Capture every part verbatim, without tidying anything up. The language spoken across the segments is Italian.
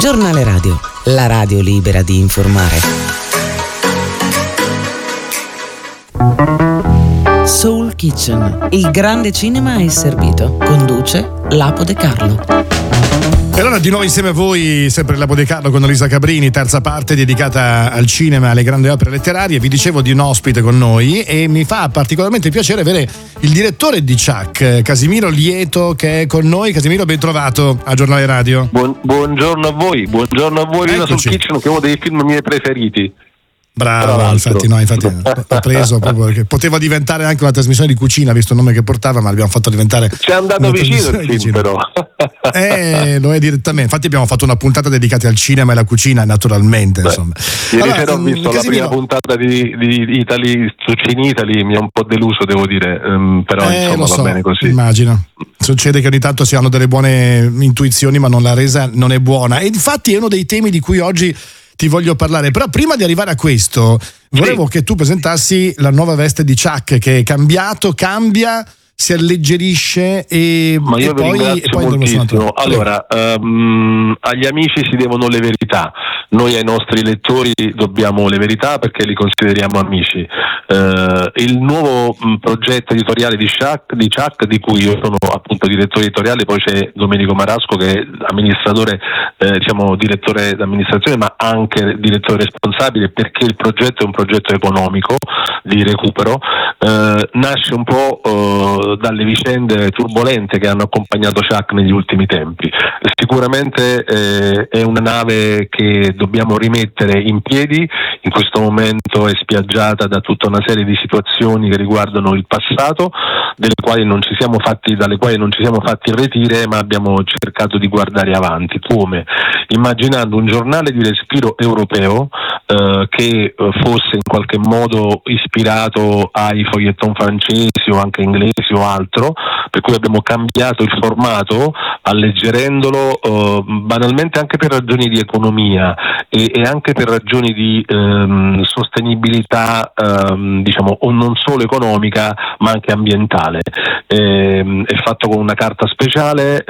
Giornale Radio, la radio libera di informare. Soul Kitchen, il grande cinema è servito. Conduce Lapo De Carlo. E allora di nuovo insieme a voi, sempre Lapo De Carlo con Elisa Cabrini, terza parte dedicata al cinema e alle grandi opere letterarie. Vi dicevo di un ospite con noi e mi fa particolarmente piacere avere il direttore di Chuck, Casimiro Lieto, che è con noi. Casimiro, ben trovato a Giornale Radio. Buon, buongiorno a voi, buongiorno a voi. Io Soul Kitchen, che è uno dei film miei preferiti. Bravo, infatti, no, infatti l'ho preso proprio perché poteva diventare anche una trasmissione di cucina, visto il nome che portava, ma l'abbiamo fatto diventare. Ci è andato vicino il film, però. Eh, lo è direttamente. Infatti abbiamo fatto una puntata dedicata al cinema e alla cucina, naturalmente. Beh, insomma. Ieri allora, sera ho visto Casimiro... la prima puntata di, di Italy, su Cine Italy, mi ha un po' deluso, devo dire, um, però eh, insomma so, va bene così. Immagino. Succede che ogni tanto si hanno delle buone intuizioni, ma non la resa non è buona. E infatti è uno dei temi di cui oggi ti voglio parlare, però prima di arrivare a questo volevo sì. che tu presentassi la nuova veste di Chuck, che è cambiato, cambia, si alleggerisce e, Ma io e vi poi, ringrazio e poi moltissimo. Allora, um, agli amici si devono le verità, noi ai nostri lettori dobbiamo le verità perché li consideriamo amici. Uh, il nuovo um, progetto editoriale di Chuck, di Chuck, di cui io sono appunto direttore editoriale, poi c'è Domenico Marasco che è amministratore, eh, diciamo direttore d'amministrazione, ma anche direttore responsabile, perché il progetto è un progetto economico di recupero, uh, nasce un po' uh, dalle vicende turbolente che hanno accompagnato Chuck negli ultimi tempi. Sicuramente eh, è una nave che dobbiamo rimettere in piedi, in questo momento è spiaggiata da tutta una serie di situazioni che riguardano il passato, delle quali non ci siamo fatti, dalle quali non ci siamo fatti irretire, ma abbiamo cercato di guardare avanti. Come? Immaginando un giornale di respiro europeo eh, che eh, fosse in qualche modo ispirato ai feuilleton francesi o anche inglesi o altro, per cui abbiamo cambiato il formato alleggerendolo eh, banalmente anche per ragioni di economia e, e anche per ragioni di ehm, sostenibilità ehm, diciamo o non solo economica ma anche ambientale. Ehm, è fatto con una carta speciale,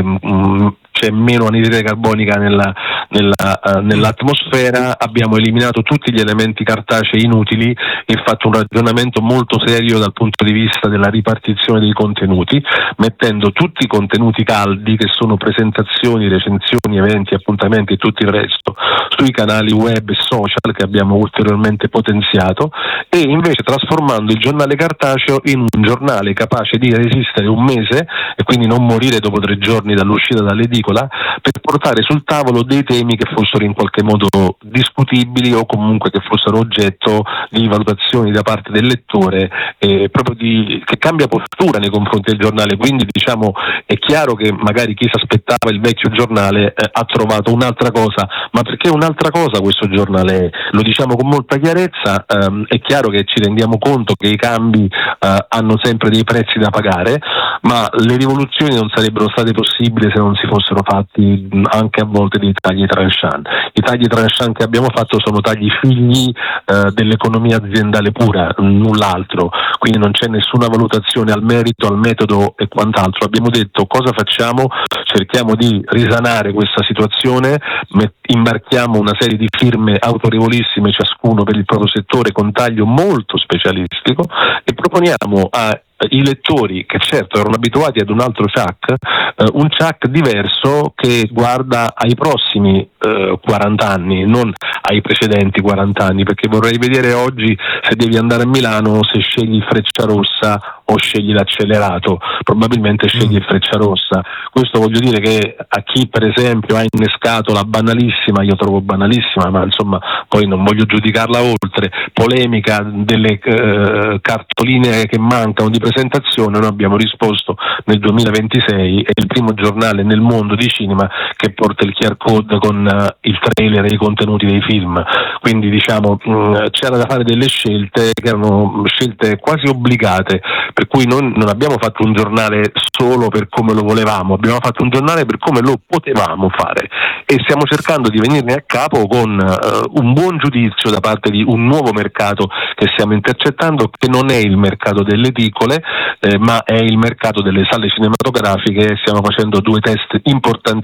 ehm, c'è meno anidride carbonica nella, nella, uh, nell'atmosfera, abbiamo eliminato tutti gli elementi cartacei inutili e fatto un ragionamento molto serio dal punto di vista della ripartizione dei contenuti, mettendo tutti i contenuti caldi che sono presentazioni, recensioni, eventi, appuntamenti e tutto il resto sui canali web e social che abbiamo ulteriormente potenziato, e invece trasformando il giornale cartaceo in un giornale capace di resistere un mese e quindi non morire dopo tre giorni dall'uscita dall'edicola, per portare sul tavolo dei temi che fossero in qualche modo discutibili o comunque che fossero oggetto di valutazioni da parte del lettore, eh, proprio di, che cambia postura nei confronti del giornale. Quindi diciamo è chiaro che magari chi si aspettava il vecchio giornale eh, ha trovato un'altra cosa, ma perché un'altra cosa questo giornale è? Lo diciamo con molta chiarezza, ehm, è chiaro che ci rendiamo conto che i cambi eh, hanno sempre dei prezzi da pagare, ma le rivoluzioni non sarebbero state possibili se non si fossero fatti anche a volte dei tagli tranchant. I tagli tranchant che abbiamo fatto sono tagli figli eh, dell'economia aziendale pura, null'altro, quindi non c'è nessuna valutazione al merito, al metodo e quant'altro. Abbiamo detto cosa facciamo, cerchiamo di risanare questa situazione, met- imbarchiamo una serie di firme autorevolissime ciascuno per il proprio settore con taglio molto specialistico e proponiamo a i lettori che certo erano abituati ad un altro Chuck, eh, un Chuck diverso che guarda ai prossimi eh, quaranta anni, non ai precedenti quaranta anni, perché vorrei vedere oggi se devi andare a Milano se scegli il Frecciarossa o scegli l'accelerato. Probabilmente scegli il Frecciarossa. Questo voglio dire che a chi per esempio ha innescato la banalissima, io trovo banalissima, ma insomma poi non voglio giudicarla oltre, polemica delle eh, cartoline che mancano di presentazione, noi abbiamo risposto nel duemilaventisei, è il primo giornale nel mondo di cinema che porta il Q R code con uh, il trailer e i contenuti dei film, quindi diciamo mh, c'era da fare delle scelte che erano scelte quasi obbligate, per cui non, non abbiamo fatto un giornale solo per come lo volevamo, abbiamo fatto un giornale per come lo potevamo fare e stiamo cercando di venirne a capo con uh, un buon giudizio da parte di un nuovo mercato che stiamo intercettando, che non è il mercato delle edicole, Eh, ma è il mercato delle sale cinematografiche. Stiamo facendo due test importantissimi a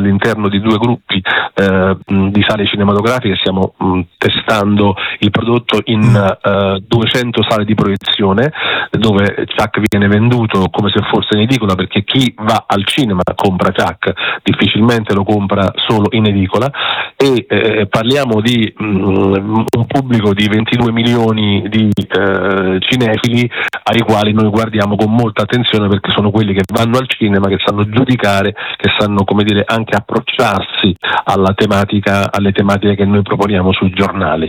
all'interno di due gruppi eh, di sale cinematografiche, stiamo mh, testando il prodotto in uh, duecento sale di proiezione, dove Chuck viene venduto come se fosse in edicola, perché chi va al cinema compra Chuck, difficilmente lo compra solo in edicola, e eh, parliamo di mh, un pubblico di ventidue milioni di eh, cinefili ai quali noi guardiamo con molta attenzione, perché sono quelli che vanno al cinema, che sanno giudicare, che sanno, come dire, anche approcciarsi alla tematica, alle tematiche che noi proponiamo sui giornali.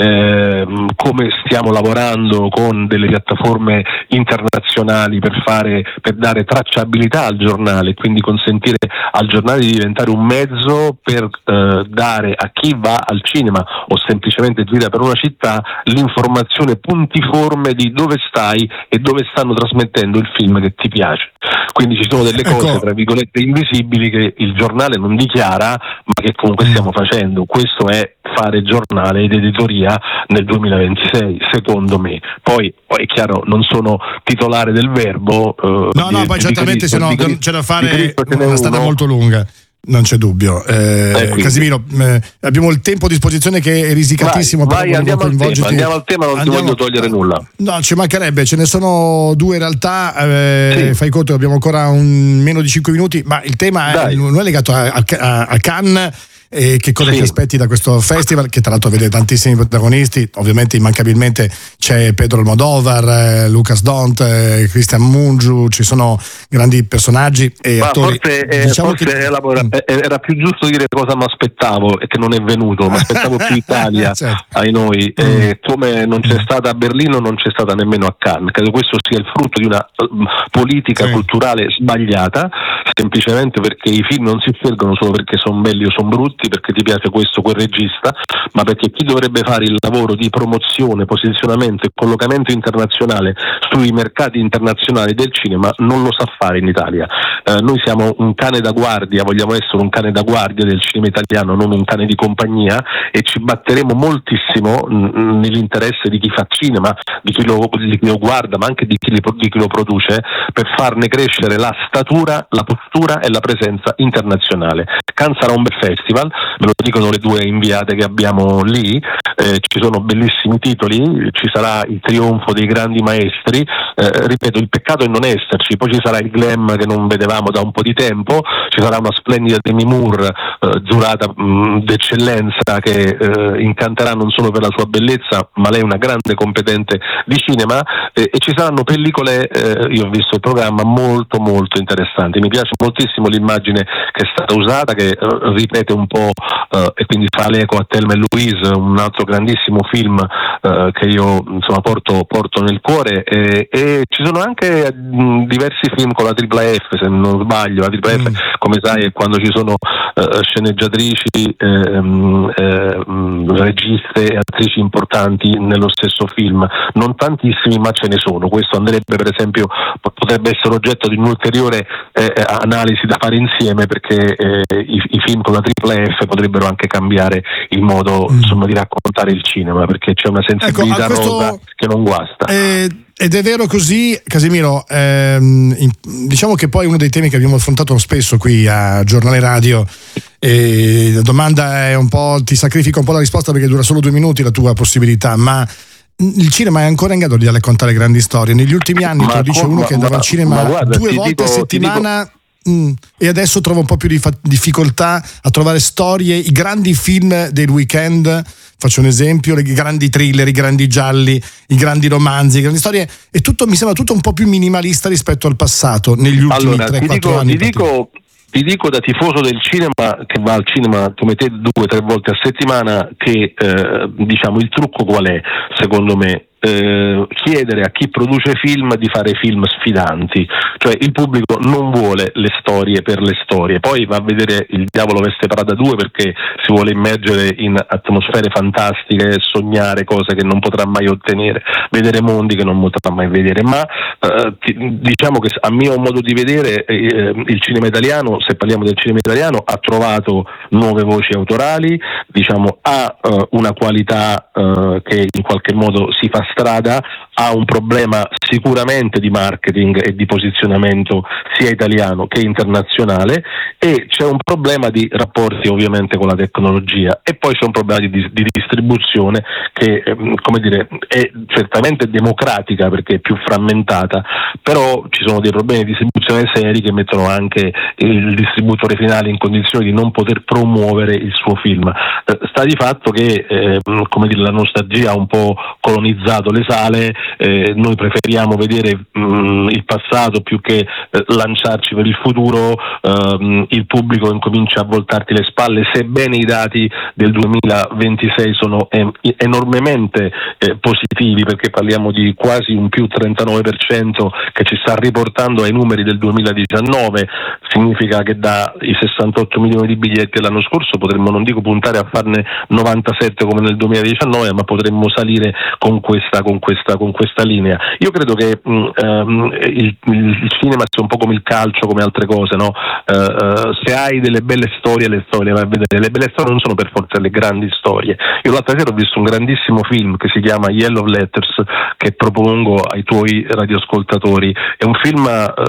Eh, come stiamo lavorando con delle piattaforme internazionali per fare, per dare tracciabilità al giornale, quindi consentire al giornale di diventare un mezzo per eh, dare a chi va al cinema o semplicemente gira per una città l'informazione puntiforme di dove stai e dove stanno trasmettendo il film che ti piace. Quindi ci sono delle cose, tra virgolette, invisibili che il giornale non dichiara, ma che comunque stiamo facendo. Questo è fare giornale ed editoria nel duemilaventisei, secondo me. Poi, poi è chiaro, non sono titolare del verbo. Eh, no, no, di, poi di certamente Cristo, se no di, c'è da fare Cristo, una strada uno. molto lunga. Non c'è dubbio. Eh, eh, Casimiro, eh, abbiamo il tempo a disposizione che è risicatissimo. Vai, vai andiamo, al tema, andiamo al tema, non andiamo, ti voglio togliere nulla. No, ci mancherebbe, ce ne sono due in realtà. Eh, sì. Fai conto, abbiamo ancora un, meno di cinque minuti, ma il tema è, non è legato a, a, a Cannes. E che cosa sì. ti aspetti da questo festival, che tra l'altro vede tantissimi protagonisti, ovviamente immancabilmente c'è Pedro Almodovar, eh, Lucas Dont, eh, Cristian Mungiu, ci sono grandi personaggi e Ma attori. Forse, eh, diciamo forse che... elabora, era più giusto dire cosa mi aspettavo e che non è venuto, mi aspettavo più Italia certo. ai noi, mm. e come non c'è stata a Berlino non c'è stata nemmeno a Cannes. Credo questo sia il frutto di una uh, politica sì. culturale sbagliata, semplicemente perché i film non si scelgono solo perché sono belli o sono brutti, perché ti piace questo o quel regista, ma perché chi dovrebbe fare il lavoro di promozione, posizionamento e collocamento internazionale sui mercati internazionali del cinema non lo sa fare in Italia. Eh, noi siamo un cane da guardia, vogliamo essere un cane da guardia del cinema italiano, non un cane di compagnia, e ci batteremo moltissimo mh, nell'interesse di chi fa cinema, di chi lo, di chi lo guarda, ma anche di chi, li, di chi lo produce, per farne crescere la statura, la postura e la presenza internazionale. Cannes sarà un bel festival, me lo dicono le due inviate che abbiamo lì, eh, ci sono bellissimi titoli, ci sarà il trionfo dei grandi maestri, eh, ripeto, il peccato è non esserci, poi ci sarà il glam che non vedevamo da un po' di tempo, ci sarà una splendida Demi Moore, eh, giurata mh, d'eccellenza, che eh, incanterà non solo per la sua bellezza, ma lei è una grande competente di cinema, eh, e ci saranno pellicole, eh, io ho visto il programma, molto molto interessanti. Mi piace moltissimo l'immagine che è stata usata, che eh, ripete un po' Uh, e quindi fa l'eco a Thelma e Louise, un altro grandissimo film uh, che io insomma porto, porto nel cuore, e, e ci sono anche mh, diversi film con la tripla F, se non sbaglio. La tripla F, mm. come sai, è quando ci sono uh, sceneggiatrici, ehm, ehm, registe e attrici importanti nello stesso film, non tantissimi ma ce ne sono. Questo andrebbe, per esempio, potrebbe essere oggetto di un'ulteriore eh, analisi da fare insieme, perché eh, i, i film con la tripla F potrebbero anche cambiare il modo mm. insomma di raccontare il cinema, perché c'è una sensibilità, ecco, questo, rosa che non guasta. Eh, ed è vero così, Casimiro. Ehm, in, diciamo che poi uno dei temi che abbiamo affrontato spesso qui a Giornale Radio, e la domanda è un po', ti sacrifico un po' la risposta perché dura solo due minuti la tua possibilità, ma il cinema è ancora in grado di raccontare grandi storie? Negli ultimi anni, te lo dice uno che andava al cinema guarda, due volte dico, a settimana. Mm. E adesso trovo un po' più di fa- difficoltà a trovare storie, i grandi film del weekend, faccio un esempio, i grandi thriller, i grandi gialli, i grandi romanzi, i grandi storie, e tutto mi sembra tutto un po' più minimalista rispetto al passato negli ultimi allora, tre quattro anni. Ti dico, ti dico da tifoso del cinema, che va al cinema come te due o tre volte a settimana, che eh, diciamo il trucco qual è, secondo me? Eh, chiedere a chi produce film di fare film sfidanti, cioè il pubblico non vuole le storie per le storie, poi va a vedere Il diavolo veste Prada due perché si vuole immergere in atmosfere fantastiche, sognare cose che non potrà mai ottenere, vedere mondi che non potrà mai vedere, ma eh, diciamo che a mio modo di vedere eh, il cinema italiano, se parliamo del cinema italiano, ha trovato nuove voci autorali, diciamo ha eh, una qualità eh, che in qualche modo si fa strada ha un problema sicuramente di marketing e di posizionamento sia italiano che internazionale, e c'è un problema di rapporti ovviamente con la tecnologia, e poi c'è un problema di, di distribuzione che ehm, come dire, è certamente democratica perché è più frammentata, però ci sono dei problemi di distribuzione seri che mettono anche il distributore finale in condizioni di non poter promuovere il suo film. Eh, sta di fatto che eh, come dire, la nostalgia ha un po' colonizzato le sale, eh, noi preferiamo vedere mh, il passato più che eh, lanciarci per il futuro, ehm, il pubblico incomincia a voltarti le spalle, sebbene i dati del duemilaventisei sono eh, enormemente eh, positivi, perché parliamo di quasi un più trentanove per cento che ci sta riportando ai numeri del duemiladiciannove, significa che dai sessantotto milioni di biglietti dell'anno scorso potremmo, non dico puntare a farne novantasette come nel duemiladiciannove, ma potremmo salire con questa, con questa, con questa linea. Io credo che mh, um, il, il cinema sia un po' come il calcio, come altre cose, no? Uh, uh, se hai delle belle storie, le storie vai a vedere. Le belle storie non sono per forza le grandi storie. Io l'altra sera ho visto un grandissimo film che si chiama Yellow Letters, che propongo ai tuoi radioascoltatori. È un film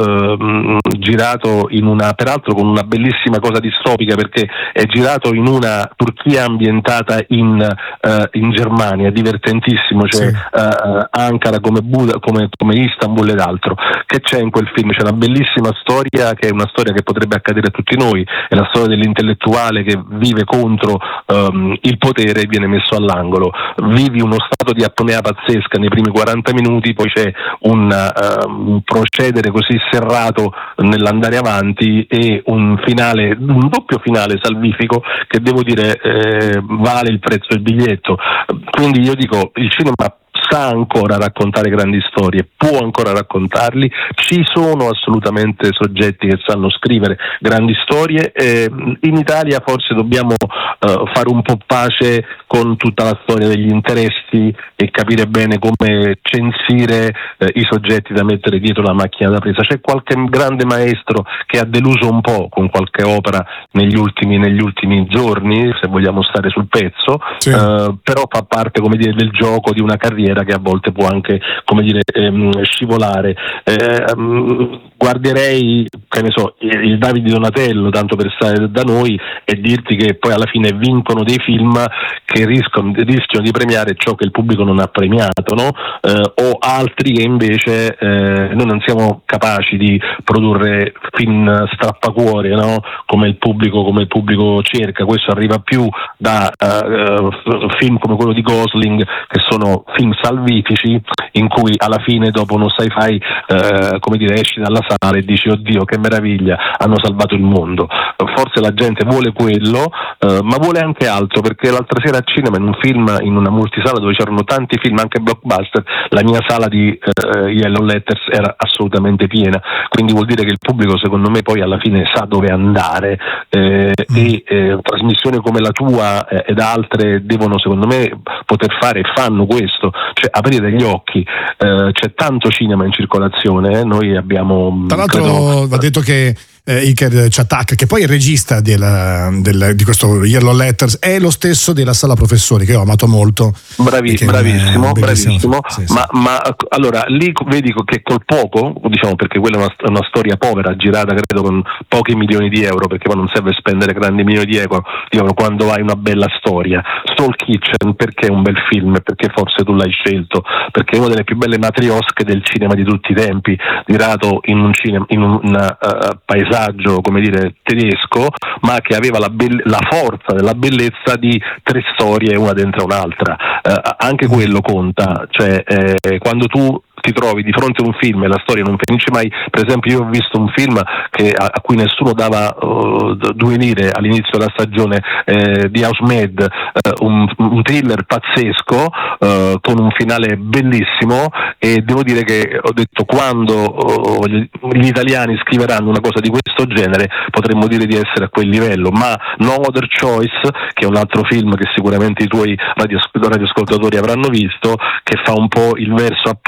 uh, girato in una, peraltro con una bellissima cosa distopica, perché è girato in una Turchia ambientata in, uh, in Germania, divertentissimo, cioè sì. uh, Ankara come, Buda, come, come Istanbul ed altro. Che c'è in quel film? C'è una bellissima storia che è una storia che potrebbe accadere a tutti noi, è la storia dell'intellettuale che vive contro um, il potere e viene messo all'angolo. Vivi uno stato di apnea pazzesca nei primi quaranta minuti, poi c'è un, uh, un procedere così serrato nell'andare avanti e un finale, un doppio finale salvifico che devo dire eh, vale il prezzo del biglietto. Quindi io dico, il cinema sa ancora raccontare grandi storie, può ancora raccontarli, ci sono assolutamente soggetti che sanno scrivere grandi storie, eh, in Italia forse dobbiamo uh, fare un po' pace con tutta la storia degli interessi e capire bene come censire eh, i soggetti da mettere dietro la macchina da presa. C'è qualche grande maestro che ha deluso un po' con qualche opera negli ultimi, negli ultimi giorni, se vogliamo stare sul pezzo, sì. uh, però fa parte, come dire, del gioco di una carriera che a volte può anche, come dire, ehm, scivolare. Eh, um, guarderei, che ne so, il Davide Donatello, tanto per stare da noi, e dirti che poi alla fine vincono dei film che rischiano, rischiano di premiare ciò che il pubblico non ha premiato, no? Eh, o altri che invece eh, noi non siamo capaci di produrre film strappacuore, no? Come il pubblico, come il pubblico cerca. Questo arriva più da uh, film come quello di Gosling, che sono film salvifici in cui alla fine, dopo uno sci-fi, eh, come dire, esci dalla sala e dici oddio che meraviglia, hanno salvato il mondo. Forse la gente vuole quello, eh, ma vuole anche altro, perché l'altra sera a cinema, in un film, in una multisala dove c'erano tanti film anche blockbuster, la mia sala di eh, Yellow Letters era assolutamente piena, quindi vuol dire che il pubblico, secondo me, poi alla fine sa dove andare, eh, mm. e eh, trasmissioni come la tua eh, ed altre devono, secondo me, poter fare e fanno questo, cioè aprire gli occhi. Eh, c'è tanto cinema in circolazione, eh? Noi abbiamo, tra l'altro, credo, va detto che eh, Iker Çatak, che poi è il regista del, del, di questo Yellow Letters, è lo stesso della Sala Professori, che ho amato molto. Bravi, bravissimo, bravissimo. Sì, sì. Ma, ma allora lì vedi che col poco, diciamo, perché quella è una, una storia povera, girata credo con pochi milioni di euro, perché poi non serve spendere grandi milioni di euro, diciamo, quando hai una bella storia. Soul Kitchen perché è un bel film, perché forse tu l'hai scelto, perché è una delle più belle matriosche del cinema di tutti i tempi, girato in un cinema, in un uh, paesaggio, come dire, tedesco, ma che aveva la, be- la forza della bellezza di tre storie una dentro un'altra. Uh, anche quello conta, cioè eh, quando tu ti trovi di fronte a un film e la storia non finisce mai. Per esempio, io ho visto un film che, a, a cui nessuno dava uh, due lire all'inizio della stagione, eh, di Housemaid, uh, un, un thriller pazzesco, uh, con un finale bellissimo, e devo dire che ho detto, quando uh, gli, gli italiani scriveranno una cosa di questo genere potremmo dire di essere a quel livello. Ma No Other Choice, che è un altro film che sicuramente i tuoi radios- radioascoltatori avranno visto, che fa un po' il verso a Parasite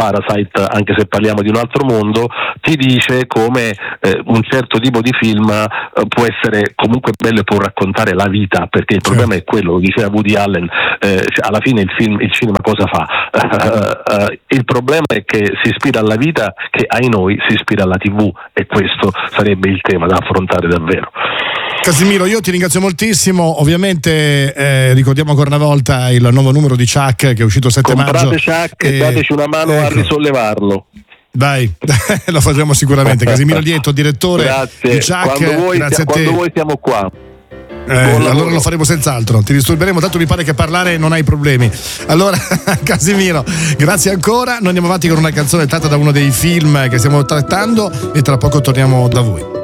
Twilight, anche se parliamo di un altro mondo, ti dice come eh, un certo tipo di film eh, può essere comunque bello e può raccontare la vita, perché il problema è quello, lo diceva Woody Allen, eh, cioè alla fine il film, il cinema cosa fa? Uh, uh, il problema è che si ispira alla vita, che ai noi si ispira alla tivù, e questo sarebbe il tema da affrontare davvero. Casimiro, io ti ringrazio moltissimo. Ovviamente eh, ricordiamo ancora una volta il nuovo numero di Chuck che è uscito il sette Comprate maggio. Chuck e e dateci una mano ecco. a risollevarlo. Dai, lo faremo sicuramente. Casimiro Lieto, direttore grazie. di Chuck. Quando voi, grazie sia, a te. Quando voi siamo qua. Eh, allora lo faremo senz'altro, ti disturberemo, tanto mi pare che parlare non hai problemi. Allora Casimiro, grazie ancora, noi andiamo avanti con una canzone tratta da uno dei film che stiamo trattando e tra poco torniamo da voi.